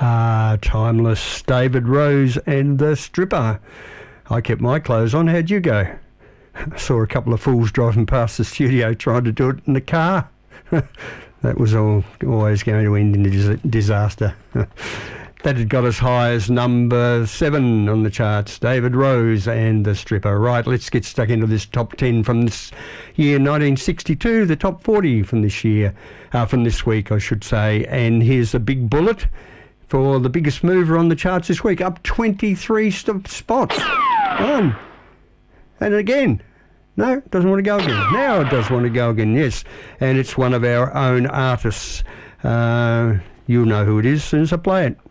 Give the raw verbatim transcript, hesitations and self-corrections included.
Ah, timeless. David Rose and the Stripper. I kept my clothes on. How'd you go? I saw a couple of fools driving past the studio trying to do it in the car. That was all always going to end in a dis- disaster. That had got as high as number seven on the charts. David Rose and the Stripper. Right, let's get stuck into this top ten from this year, nineteen sixty-two, the top forty from this year, uh, from this week, I should say. And here's the big bullet for the biggest mover on the charts this week, up twenty-three st- spots. One. And again. No, it doesn't want to go again. Now it does want to go again, yes. And it's one of our own artists. Uh, you'll know who it is as soon as I play it.